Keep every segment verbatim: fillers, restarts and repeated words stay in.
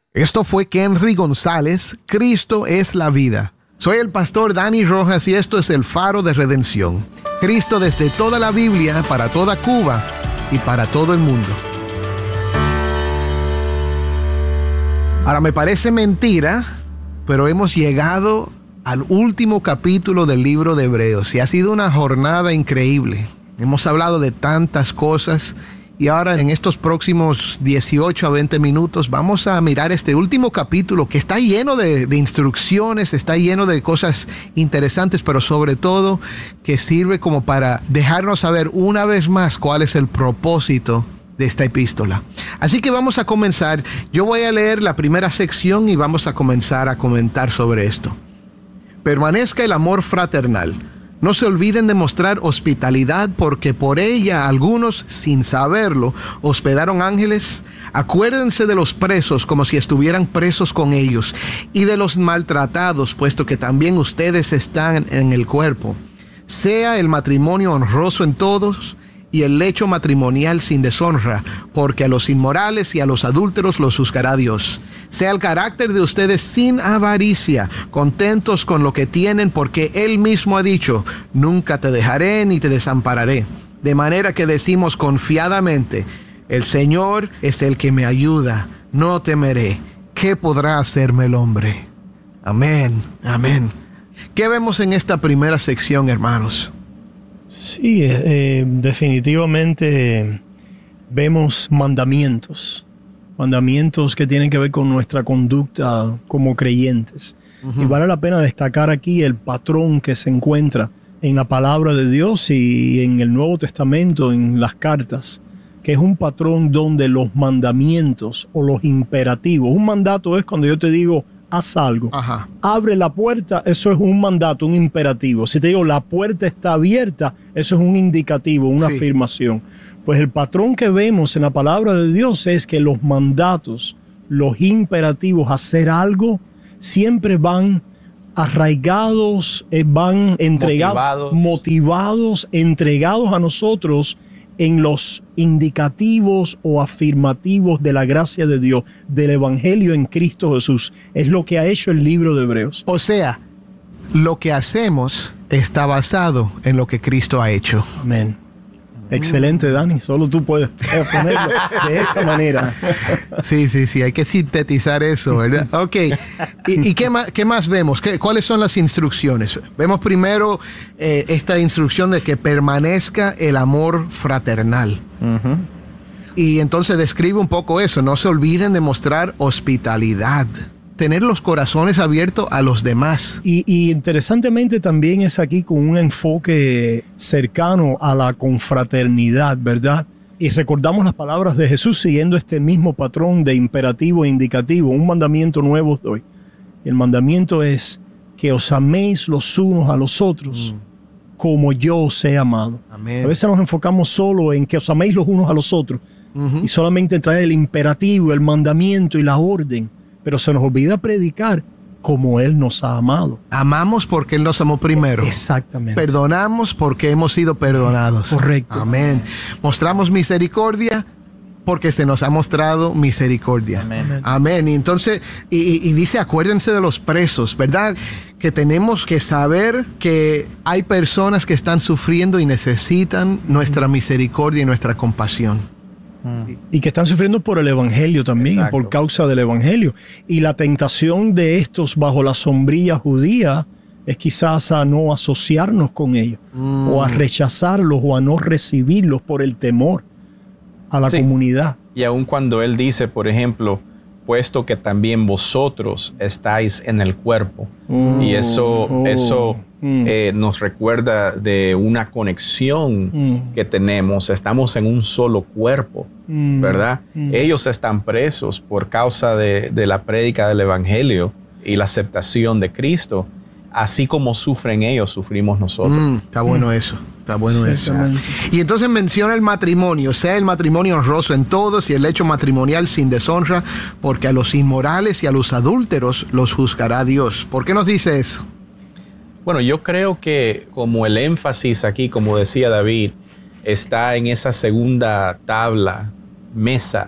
Esto fue Kenry González, Cristo es la vida. Soy el pastor Dani Rojas y esto es el Faro de Redención. Cristo desde toda la Biblia, para toda Cuba y para todo el mundo. Ahora, me parece mentira, pero hemos llegado al último capítulo del libro de Hebreos y ha sido una jornada increíble. Hemos hablado de tantas cosas y ahora en estos próximos dieciocho a veinte minutos vamos a mirar este último capítulo que está lleno de, de instrucciones, está lleno de cosas interesantes, pero sobre todo que sirve como para dejarnos saber una vez más cuál es el propósito de esta epístola. Así que vamos a comenzar. Yo voy a leer la primera sección y vamos a comenzar a comentar sobre esto. Permanezca el amor fraternal. No se olviden de mostrar hospitalidad, porque por ella algunos, sin saberlo, hospedaron ángeles. Acuérdense de los presos como si estuvieran presos con ellos, y de los maltratados, puesto que también ustedes están en el cuerpo. Sea el matrimonio honroso en todos, y el lecho matrimonial sin deshonra, porque a los inmorales y a los adúlteros los juzgará Dios. Sea el carácter de ustedes sin avaricia, contentos con lo que tienen, porque Él mismo ha dicho: nunca te dejaré ni te desampararé. De manera que decimos confiadamente: el Señor es el que me ayuda, no temeré. ¿Qué podrá hacerme el hombre? Amén, amén. ¿Qué vemos en esta primera sección, hermanos? Sí, eh, definitivamente vemos mandamientos, mandamientos que tienen que ver con nuestra conducta como creyentes. Uh-huh. Y vale la pena destacar aquí el patrón que se encuentra en la palabra de Dios y en el Nuevo Testamento, en las cartas, que es un patrón donde los mandamientos o los imperativos, un mandato es cuando yo te digo: haz algo. Ajá. Abre la puerta, eso es un mandato, un imperativo. Si te digo la puerta está abierta, eso es un indicativo, una sí. afirmación. Pues el patrón que vemos en la palabra de Dios es que los mandatos, los imperativos, hacer algo, siempre van arraigados, eh, van entregados, motivados. motivados, entregados a nosotros en los indicativos o afirmativos de la gracia de Dios, del Evangelio en Cristo Jesús. Es lo que ha hecho el libro de Hebreos. O sea, lo que hacemos está basado en lo que Cristo ha hecho. Amén. Excelente, Dani. Solo tú puedes ponerlo de esa manera. Sí, sí, sí. Hay que sintetizar eso, ¿verdad? Ok. ¿Y, y qué, más, qué más vemos? ¿Qué, ¿Cuáles son las instrucciones? Vemos primero eh, esta instrucción de que permanezca el amor fraternal. Uh-huh. Y entonces describe un poco eso. No se olviden de mostrar hospitalidad. Tener los corazones abiertos a los demás. Y, y interesantemente también es aquí con un enfoque cercano a la confraternidad, ¿verdad? Y recordamos las palabras de Jesús siguiendo este mismo patrón de imperativo e indicativo. Un mandamiento nuevo os doy. Y el mandamiento es que os améis los unos a los otros mm. como yo os he amado. Amén. A veces nos enfocamos solo en que os améis los unos a los otros uh-huh. y solamente en traer el imperativo, el mandamiento y la orden. Pero se nos olvida predicar como Él nos ha amado. Amamos porque Él nos amó primero. Exactamente. Perdonamos porque hemos sido perdonados. Correcto. Amén. Mostramos misericordia porque se nos ha mostrado misericordia. Amén. Amén. Y entonces, y, y dice, acuérdense de los presos, ¿verdad? Que tenemos que saber que hay personas que están sufriendo y necesitan nuestra misericordia y nuestra compasión. Y que están sufriendo por el Evangelio también, Exacto. por causa del Evangelio. Y la tentación de estos bajo la sombrilla judía es quizás a no asociarnos con ellos, mm. o a rechazarlos, o a no recibirlos por el temor a la sí. comunidad. Y aun cuando él dice, por ejemplo, puesto que también vosotros estáis en el cuerpo. Mm. Y eso, oh. eso mm. eh, nos recuerda de una conexión mm. que tenemos. Estamos en un solo cuerpo, mm. ¿verdad? Mm. Ellos están presos por causa de, de la prédica del Evangelio y la aceptación de Cristo. Así como sufren ellos, sufrimos nosotros. Mm, está bueno mm. eso. Está bueno eso. Y entonces menciona el matrimonio, sea el matrimonio honroso en todos y el hecho matrimonial sin deshonra, porque a los inmorales y a los adúlteros los juzgará Dios. ¿Por qué nos dice eso? Bueno, yo creo que como el énfasis aquí, como decía David, está en esa segunda tabla, mesa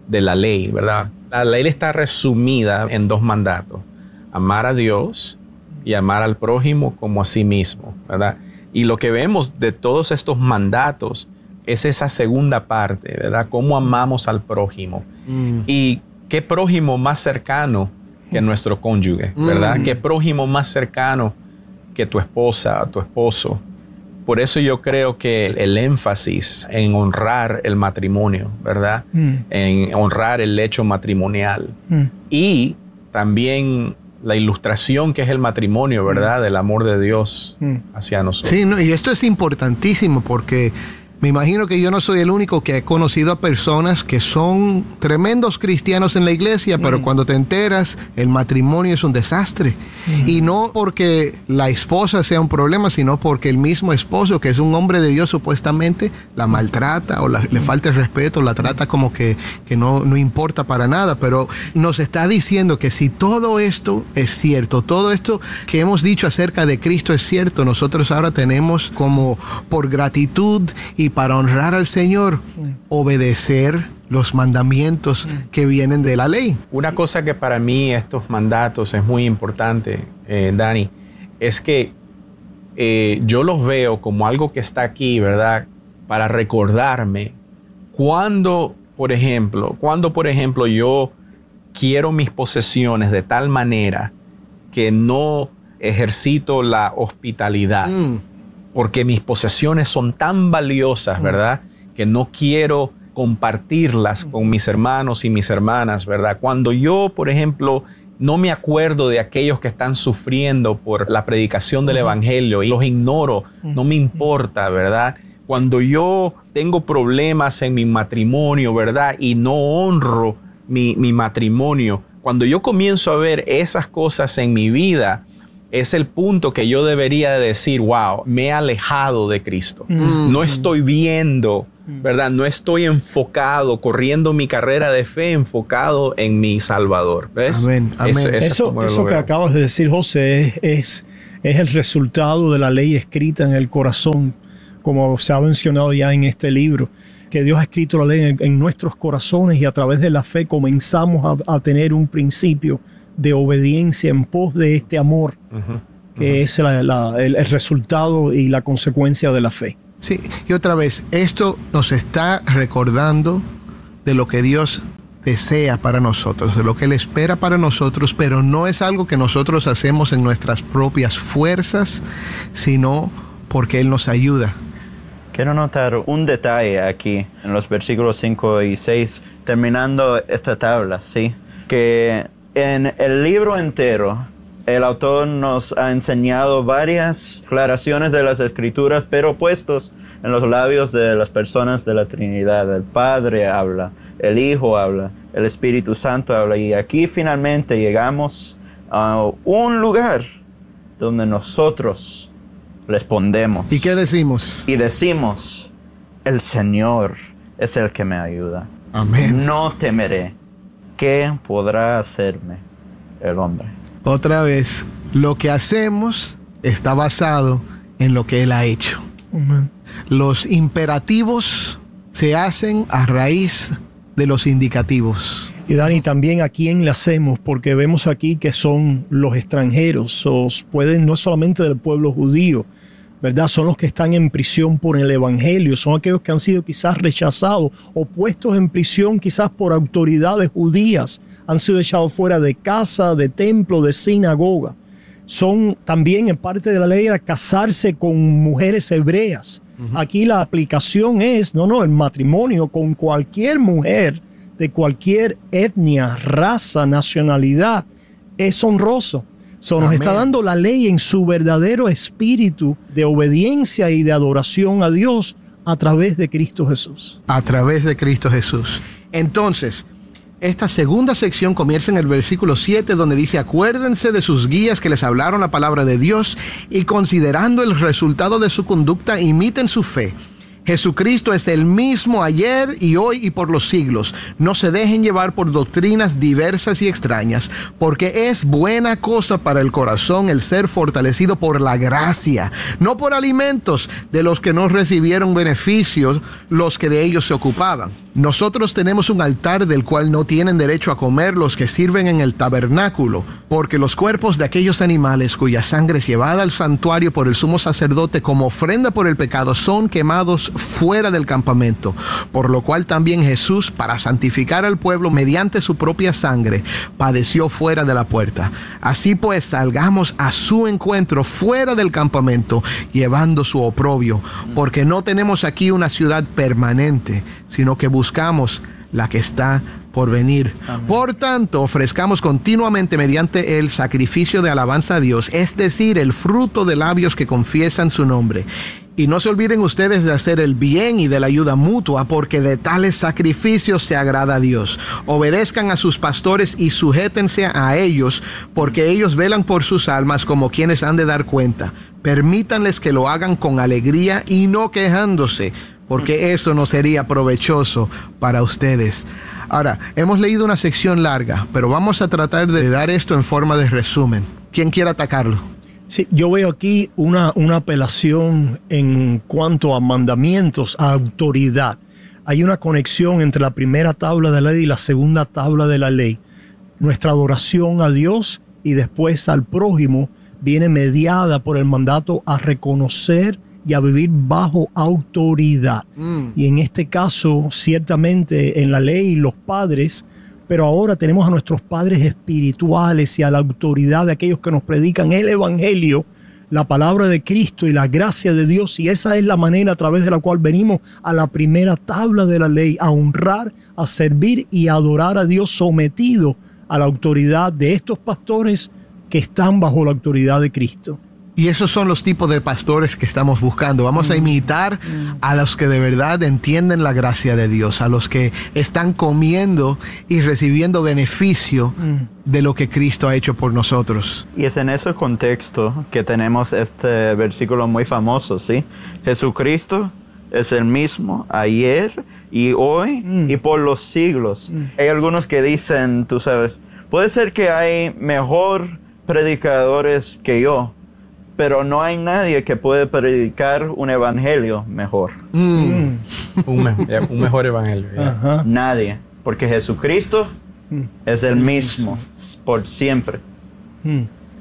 de la ley, ¿verdad? La ley está resumida en dos mandatos: amar a Dios y amar al prójimo como a sí mismo, ¿verdad? Y lo que vemos de todos estos mandatos es esa segunda parte, ¿verdad? Cómo amamos al prójimo. Mm. Y qué prójimo más cercano que nuestro cónyuge, ¿verdad? Mm. Qué prójimo más cercano que tu esposa, tu esposo. Por eso yo creo que el, el énfasis en honrar el matrimonio, ¿verdad? Mm. En honrar el hecho matrimonial. Mm. Y también la ilustración que es el matrimonio, ¿verdad? Del amor de Dios mm. hacia nosotros. Sí, no, y esto es importantísimo porque me imagino que yo no soy el único que he conocido a personas que son tremendos cristianos en la iglesia, pero mm. cuando te enteras, el matrimonio es un desastre. Mm. Y no porque la esposa sea un problema, sino porque el mismo esposo, que es un hombre de Dios supuestamente, la maltrata o la, le falta el respeto, la trata como que, que no, no importa para nada. Pero nos está diciendo que si todo esto es cierto, todo esto que hemos dicho acerca de Cristo es cierto, nosotros ahora tenemos como por gratitud y para honrar al Señor, obedecer los mandamientos que vienen de la ley. Una cosa que para mí estos mandatos es muy importante, eh, Dani, es que eh, yo los veo como algo que está aquí, ¿verdad? Para recordarme cuando, por ejemplo, cuando, por ejemplo, yo quiero mis posesiones de tal manera que no ejercito la hospitalidad. Mm. Porque mis posesiones son tan valiosas, ¿verdad? Que no quiero compartirlas con mis hermanos y mis hermanas, ¿verdad? Cuando yo, por ejemplo, no me acuerdo de aquellos que están sufriendo por la predicación del evangelio y los ignoro, no me importa, ¿verdad? Cuando yo tengo problemas en mi matrimonio, ¿verdad? Y no honro mi, mi matrimonio, cuando yo comienzo a ver esas cosas en mi vida, es el punto que yo debería decir, wow, me he alejado de Cristo. Mm. No estoy viendo, ¿verdad? No estoy enfocado, corriendo mi carrera de fe, enfocado en mi Salvador. ¿Ves? Amén, amén. Eso, eso, eso, eso que acabas de decir, José, es, es, es el resultado de la ley escrita en el corazón, como se ha mencionado ya en este libro, que Dios ha escrito la ley en, en nuestros corazones y a través de la fe comenzamos a, a tener un principio de obediencia en pos de este amor, uh-huh, que uh-huh. es la, la, el, el resultado y la consecuencia de la fe. Sí, y otra vez, esto nos está recordando de lo que Dios desea para nosotros, de lo que Él espera para nosotros, pero no es algo que nosotros hacemos en nuestras propias fuerzas, sino porque Él nos ayuda. Quiero notar un detalle aquí en los versículos cinco y seis, terminando esta tabla, ¿sí? Que en el libro entero, el autor nos ha enseñado varias aclaraciones de las Escrituras, pero puestos en los labios de las personas de la Trinidad. El Padre habla, el Hijo habla, el Espíritu Santo habla. Y aquí finalmente llegamos a un lugar donde nosotros respondemos. ¿Y qué decimos? Y decimos, el Señor es el que me ayuda. Amén. No temeré. ¿Qué podrá hacerme el hombre? Otra vez, lo que hacemos está basado en lo que Él ha hecho. Uh-huh. Los imperativos se hacen a raíz de los indicativos. Y Dani, también a quién le hacemos, porque vemos aquí que son los extranjeros, o pueden no solamente del pueblo judío, ¿verdad? Son los que están en prisión por el evangelio, son aquellos que han sido quizás rechazados o puestos en prisión quizás por autoridades judías, han sido echados fuera de casa, de templo, de sinagoga. Son también en parte de la ley a casarse con mujeres hebreas. Uh-huh. Aquí la aplicación es, no, no, el matrimonio con cualquier mujer de cualquier etnia, raza, nacionalidad, es honroso. So, nos está dando la ley en su verdadero espíritu de obediencia y de adoración a Dios a través de Cristo Jesús. A través de Cristo Jesús. Entonces, esta segunda sección comienza en el versículo siete, donde dice: acuérdense de sus guías que les hablaron la palabra de Dios y considerando el resultado de su conducta, imiten su fe. Jesucristo es el mismo ayer y hoy y por los siglos. No se dejen llevar por doctrinas diversas y extrañas, porque es buena cosa para el corazón el ser fortalecido por la gracia, no por alimentos de los que no recibieron beneficios los que de ellos se ocupaban. Nosotros tenemos un altar del cual no tienen derecho a comer los que sirven en el tabernáculo, porque los cuerpos de aquellos animales cuya sangre es llevada al santuario por el sumo sacerdote como ofrenda por el pecado son quemados fuera del campamento, por lo cual también Jesús, para santificar al pueblo mediante su propia sangre, padeció fuera de la puerta. Así pues, salgamos a su encuentro fuera del campamento, llevando su oprobio, porque no tenemos aquí una ciudad permanente, sino que buscamos la que está por venir. Amén. Por tanto, ofrezcamos continuamente mediante el sacrificio de alabanza a Dios, es decir, el fruto de labios que confiesan su nombre. Y no se olviden ustedes de hacer el bien y de la ayuda mutua, porque de tales sacrificios se agrada a Dios. Obedezcan a sus pastores y sujétense a ellos, porque ellos velan por sus almas como quienes han de dar cuenta. Permítanles que lo hagan con alegría y no quejándose, porque eso no sería provechoso para ustedes. Ahora, hemos leído una sección larga, pero vamos a tratar de dar esto en forma de resumen. ¿Quién quiere atacarlo? Sí, yo veo aquí una, una apelación en cuanto a mandamientos, a autoridad. Hay una conexión entre la primera tabla de la ley y la segunda tabla de la ley. Nuestra adoración a Dios y después al prójimo viene mediada por el mandato a reconocer y a vivir bajo autoridad. Mm. Y en este caso, ciertamente en la ley, los padres, pero ahora tenemos a nuestros padres espirituales y a la autoridad de aquellos que nos predican el evangelio, la palabra de Cristo y la gracia de Dios. Y esa es la manera a través de la cual venimos a la primera tabla de la ley, a honrar, a servir y a adorar a Dios sometido a la autoridad de estos pastores que están bajo la autoridad de Cristo. Y esos son los tipos de pastores que estamos buscando. Vamos a imitar a los que de verdad entienden la gracia de Dios, a los que están comiendo y recibiendo beneficio de lo que Cristo ha hecho por nosotros. Y es en ese contexto que tenemos este versículo muy famoso, ¿sí? Jesucristo es el mismo ayer y hoy mm. y por los siglos. Mm. Hay algunos que dicen, tú sabes, puede ser que hay mejor predicadores que yo, pero no hay nadie que puede predicar un evangelio mejor. Mm. un, me un mejor evangelio. Uh-huh. Nadie. Porque Jesucristo mm. es el mismo por siempre. Mm.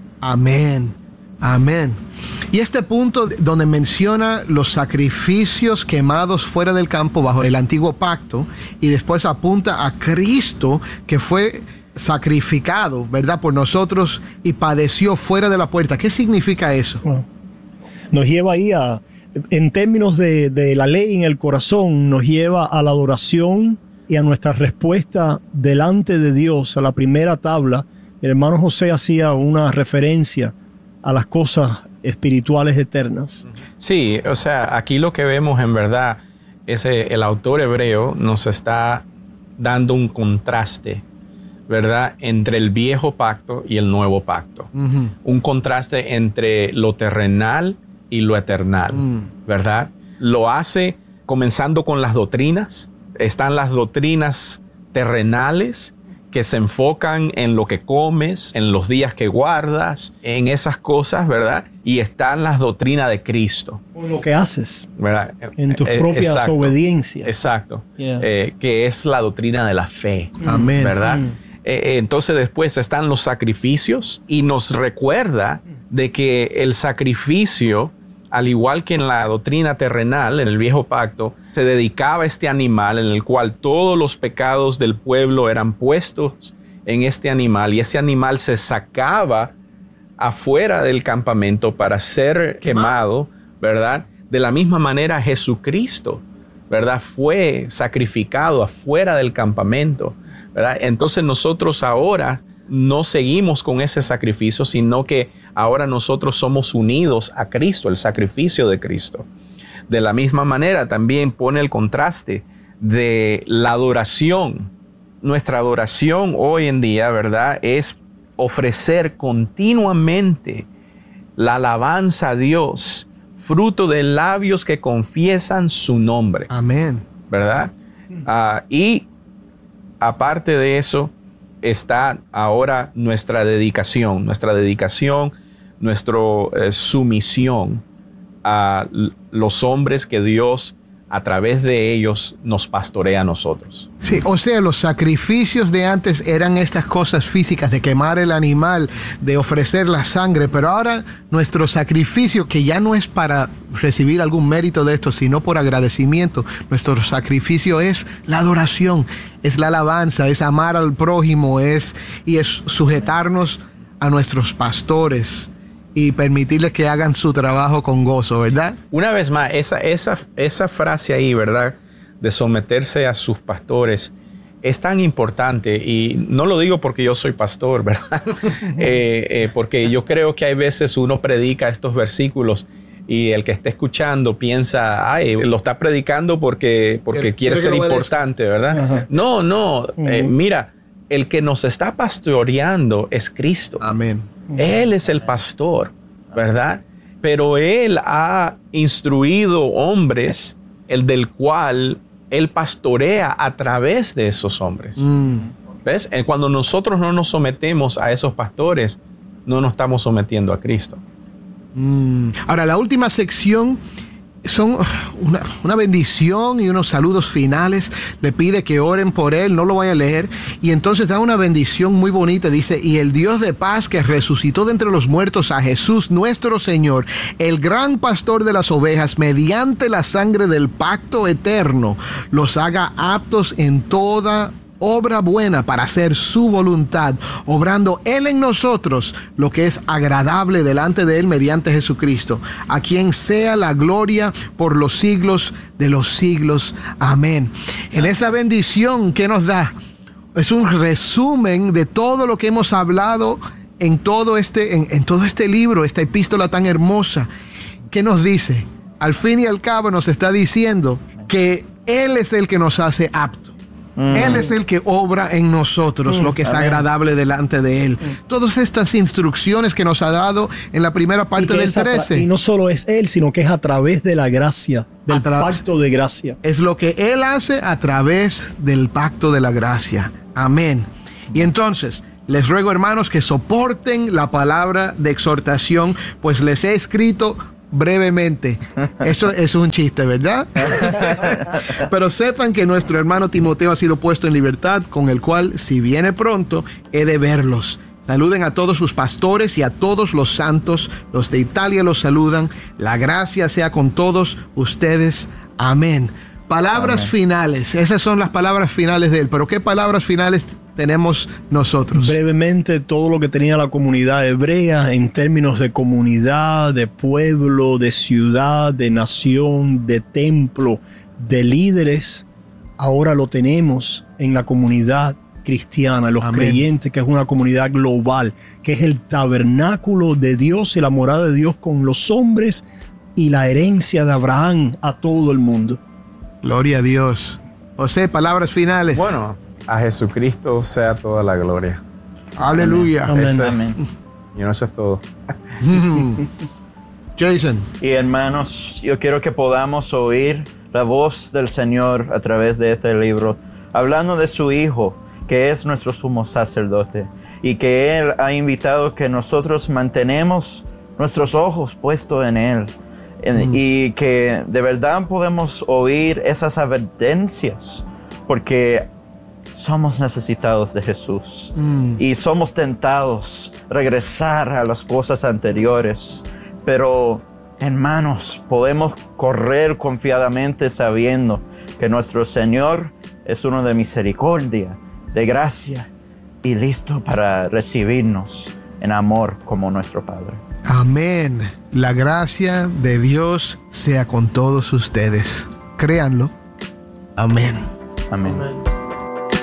Amén. Amén. Y este punto donde menciona los sacrificios quemados fuera del campo bajo el antiguo pacto y después apunta a Cristo que fue sacrificado, ¿verdad?, por nosotros y padeció fuera de la puerta. ¿Qué significa eso? Bueno, nos lleva ahí a, en términos de, de la ley en el corazón, nos lleva a la adoración y a nuestra respuesta delante de Dios, a la primera tabla. El hermano José hacía una referencia a las cosas espirituales eternas. Sí, o sea, aquí lo que vemos en verdad es eh, el autor hebreo nos está dando un contraste, ¿verdad?, entre el viejo pacto y el nuevo pacto. Uh-huh. Un contraste entre lo terrenal y lo eternal, uh-huh. ¿verdad? Lo hace comenzando con las doctrinas. Están las doctrinas terrenales que se enfocan en lo que comes, en los días que guardas, en esas cosas, ¿verdad? Y están las doctrinas de Cristo. O lo que haces, ¿verdad? En tus eh, propias exacto, obediencias. Exacto. Yeah. Eh, que es la doctrina de la fe. Amén. ¿Verdad? Mm. Eh, entonces después están los sacrificios y nos recuerda de que el sacrificio, al igual que en la doctrina terrenal, en el viejo pacto, se dedicaba a este animal en el cual todos los pecados del pueblo eran puestos en este animal y ese animal se sacaba afuera del campamento para ser quemado, ¿verdad? De la misma manera Jesucristo, ¿verdad?, fue sacrificado afuera del campamento, ¿verdad? Entonces nosotros ahora no seguimos con ese sacrificio, sino que ahora nosotros somos unidos a Cristo, el sacrificio de Cristo. De la misma manera también pone el contraste de la adoración. Nuestra adoración hoy en día, ¿verdad?, es ofrecer continuamente la alabanza a Dios fruto de labios que confiesan su nombre. Amén. ¿Verdad? Uh, y aparte de eso, está ahora nuestra dedicación, nuestra dedicación, nuestra eh, sumisión a los hombres que Dios a través de ellos nos pastorea a nosotros. Sí, o sea, los sacrificios de antes eran estas cosas físicas de quemar el animal, de ofrecer la sangre, pero ahora nuestro sacrificio, que ya no es para recibir algún mérito de esto, sino por agradecimiento, nuestro sacrificio es la adoración, es la alabanza, es amar al prójimo, es, y es sujetarnos a nuestros pastores y permitirles que hagan su trabajo con gozo, ¿verdad? Una vez más, esa, esa, esa frase ahí, ¿verdad? De someterse a sus pastores es tan importante, y no lo digo porque yo soy pastor, ¿verdad? eh, eh, porque yo creo que hay veces uno predica estos versículos y el que está escuchando piensa, ay, lo está predicando porque, porque quiere ser importante, ¿verdad? Ajá. No, no, uh-huh. eh, mira, el que nos está pastoreando es Cristo. Amén. Él es el pastor, ¿verdad? Pero Él ha instruido hombres, el del cual Él pastorea a través de esos hombres. Mm. ¿Ves? Cuando nosotros no nos sometemos a esos pastores, no nos estamos sometiendo a Cristo. Mm. Ahora, la última sección son una, una bendición y unos saludos finales. Le pide que oren por él, no lo voy a leer. Y entonces da una bendición muy bonita. Dice: y el Dios de paz, que resucitó de entre los muertos a Jesús nuestro Señor, el gran pastor de las ovejas, mediante la sangre del pacto eterno, los haga aptos en toda obra buena para hacer su voluntad, obrando Él en nosotros lo que es agradable delante de Él mediante Jesucristo, a quien sea la gloria por los siglos de los siglos. Amén. En esa bendición que nos da, es un resumen de todo lo que hemos hablado en todo este, en, en todo este libro, esta epístola tan hermosa. ¿Qué nos dice? Al fin y al cabo nos está diciendo que Él es el que nos hace aptos. Mm. Él es el que obra en nosotros mm. lo que es Amén. Agradable delante de Él. Mm. Todas estas instrucciones que nos ha dado en la primera parte del trece. Y no solo es Él, sino que es a través de la gracia, del pacto de gracia. Es lo que Él hace a través del pacto de la gracia. Amén. Y entonces, les ruego, hermanos, que soporten la palabra de exhortación, pues les he escrito brevemente. Eso, eso es un chiste, ¿verdad? Pero sepan que nuestro hermano Timoteo ha sido puesto en libertad, con el cual, si viene pronto, he de verlos. Saluden a todos sus pastores y a todos los santos. Los de Italia los saludan. La gracia sea con todos ustedes. Amén. Palabras Amén. Finales. Esas son las palabras finales de él. Pero ¿qué palabras finales tenemos nosotros? Brevemente, todo lo que tenía la comunidad hebrea en términos de comunidad, de pueblo, de ciudad, de nación, de templo, de líderes, ahora lo tenemos en la comunidad cristiana, los Amén. Creyentes, que es una comunidad global, que es el tabernáculo de Dios y la morada de Dios con los hombres y la herencia de Abraham a todo el mundo. Gloria a Dios. José, palabras finales. Bueno, a Jesucristo sea toda la gloria. Aleluya. Amén. Eso, Amén. Y no, eso es todo. Jason. Y hermanos, yo quiero que podamos oír la voz del Señor a través de este libro, hablando de su Hijo, que es nuestro sumo sacerdote, y que Él ha invitado que nosotros mantenemos nuestros ojos puestos en Él. Mm. Y que de verdad podemos oír esas advertencias, porque somos necesitados de Jesús. Mm. Y somos tentados a regresar a las cosas anteriores. Pero, hermanos, podemos correr confiadamente sabiendo que nuestro Señor es uno de misericordia, de gracia, y listo para recibirnos en amor como nuestro Padre. Amén. La gracia de Dios sea con todos ustedes. Créanlo. Amén. Amén. Amén.